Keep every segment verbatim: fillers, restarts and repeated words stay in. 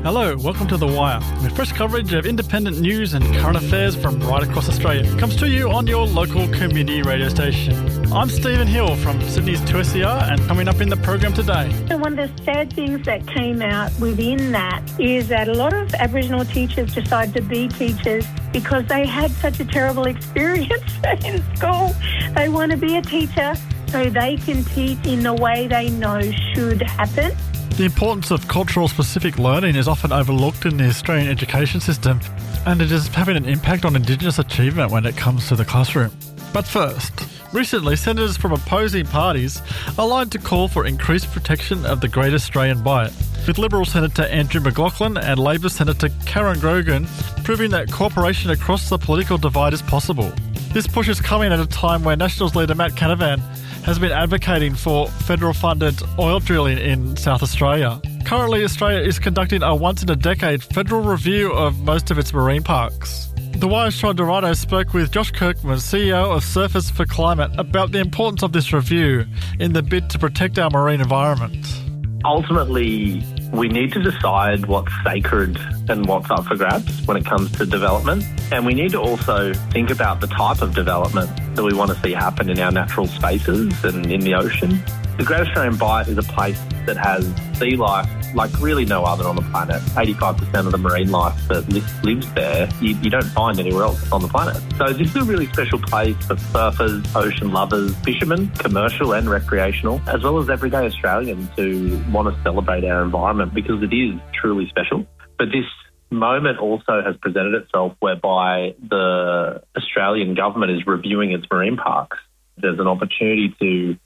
Hello, welcome to The Wire, with fresh coverage of independent news and current affairs from right across Australia. Comes to you on your local community radio station. I'm Stephen Hill from Sydney's two S E R, and coming up in the program today. One of the sad things that came out within that is that a lot of Aboriginal teachers decided to be teachers because they had such a terrible experience in school. They want to be a teacher so they can teach in the way they know should happen. The importance of cultural specific learning is often overlooked in the Australian education system, and it is having an impact on Indigenous achievement when it comes to the classroom. But first, recently senators from opposing parties aligned to call for increased protection of the Great Australian Bight, with Liberal Senator Andrew McLaughlin and Labor Senator Karen Grogan proving that cooperation across the political divide is possible. This push is coming at a time where Nationals leader Matt Canavan has been advocating for federal-funded oil drilling in South Australia. Currently, Australia is conducting a once-in-a-decade federal review of most of its marine parks. The Wire's Sean Dorado spoke with Josh Kirkman, C E O of Surfers for Climate, about the importance of this review in the bid to protect our marine environment. Ultimately, we need to decide what's sacred and what's up for grabs when it comes to development. And we need to also think about the type of development that we want to see happen in our natural spaces and in the ocean. The Great Australian Bight is a place that has sea life like really no other on the planet. eighty-five percent of the marine life that li- lives there, you, you don't find anywhere else on the planet. So this is a really special place for surfers, ocean lovers, fishermen, commercial and recreational, as well as everyday Australians who want to celebrate our environment because it is truly special. But this moment also has presented itself whereby the Australian government is reviewing its marine parks. There's an opportunity to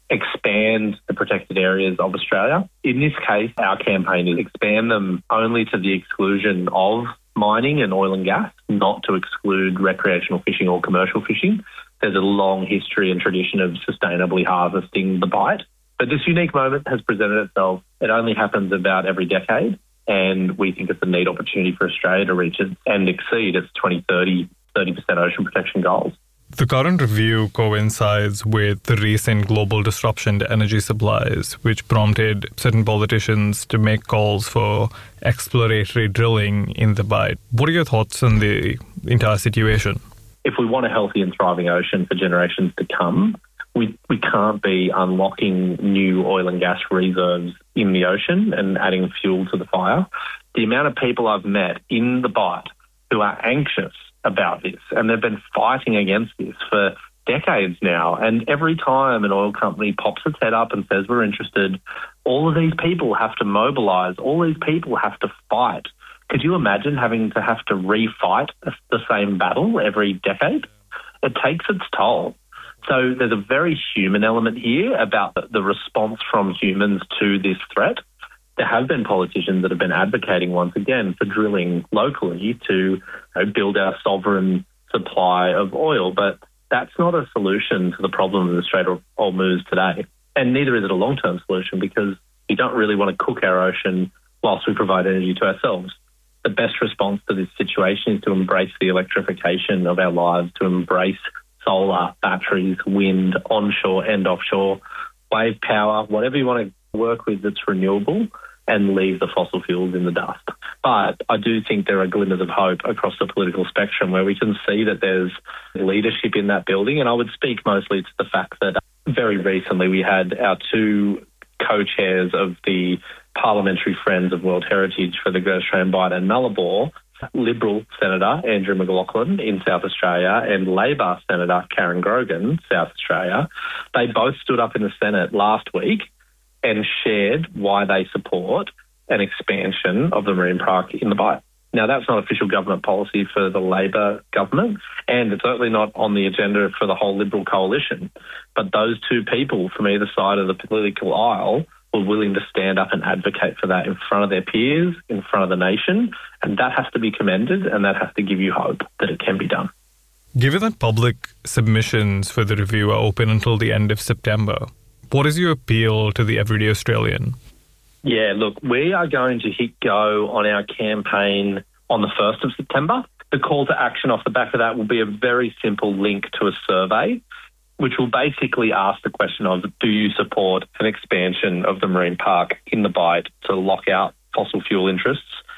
expand the protected areas of Australia. In this case, our campaign is expand them only to the exclusion of mining and oil and gas, not to exclude recreational fishing or commercial fishing. There's a long history and tradition of sustainably harvesting the Bight. But this unique moment has presented itself. It only happens about every decade, and we think it's a neat opportunity for Australia to reach it and exceed its twenty thirty thirty percent ocean protection goals. The current review coincides with the recent global disruption to energy supplies, which prompted certain politicians to make calls for exploratory drilling in the Bight. What are your thoughts on the entire situation? If we want a healthy and thriving ocean for generations to come, we, we can't be unlocking new oil and gas reserves in the ocean and adding fuel to the fire. The amount of people I've met in the Bight who are anxious about this, and they've been fighting against this for decades now, and every time an oil company pops its head up and says we're interested, all of these people have to mobilise, all these people have to fight. Could you imagine having to have to refight the same battle every decade? It takes its toll. So there's a very human element here about the response from humans to this threat. There have been politicians that have been advocating once again for drilling locally to you know, build our sovereign supply of oil, but that's not a solution to the problem of the Strait of Hormuz today. And neither is it a long-term solution because we don't really want to cook our ocean whilst we provide energy to ourselves. The best response to this situation is to embrace the electrification of our lives, to embrace solar, batteries, wind, onshore and offshore, wave power, whatever you want to work with that's renewable, and leave the fossil fuels in the dust. But I do think there are glimmers of hope across the political spectrum where we can see that there's leadership in that building. And I would speak mostly to the fact that very recently we had our two co-chairs of the Parliamentary Friends of World Heritage for the Great Australian Bight and Nullarbor, Liberal Senator Andrew McLaughlin in South Australia and Labor Senator Karen Grogan, South Australia. They both stood up in the Senate last week and shared why they support an expansion of the marine park in the Bight. Now, that's not official government policy for the Labor government, and it's certainly not on the agenda for the whole Liberal coalition. But those two people from either side of the political aisle were willing to stand up and advocate for that in front of their peers, in front of the nation, and that has to be commended, and that has to give you hope that it can be done. Given that public submissions for the review are open until the end of September, what is your appeal to the everyday Australian? Yeah, look, we are going to hit go on our campaign on the first of September. The call to action off the back of that will be a very simple link to a survey, which will basically ask the question of, do you support an expansion of the marine park in the Bight to lock out fossil fuel interests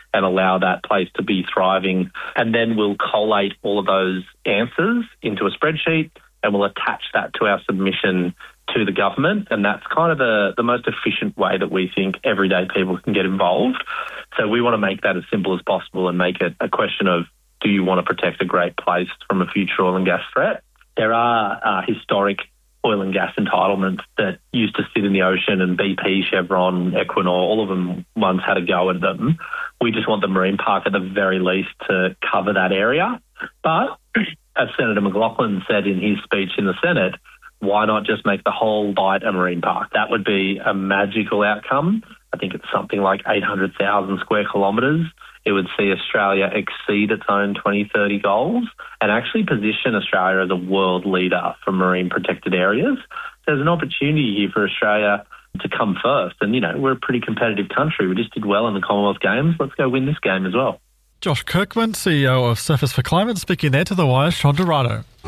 and allow that place to be thriving. And then we'll collate all of those answers into a spreadsheet and we'll attach that to our submission to the government. And that's kind of the, the most efficient way that we think everyday people can get involved. So we want to make that as simple as possible and make it a question of, do you want to protect a great place from a future oil and gas threat? There are uh, historic oil and gas entitlements that used to sit in the ocean, and B P, Chevron, Equinor, all of them once had a go at them. We just want the marine park at the very least to cover that area. But as Senator McLaughlin said in his speech in the Senate, why not just make the whole bight a marine park? That would be a magical outcome. I think it's something like eight hundred thousand square kilometres. It would see Australia exceed its own twenty thirty goals and actually position Australia as a world leader for marine protected areas. There's an opportunity here for Australia to come first. And, you know, we're a pretty competitive country. We just did well in the Commonwealth Games. Let's go win this game as well. Josh Kirkman, C E O of Surface for Climate, speaking there to The Wire's Sean Dorado.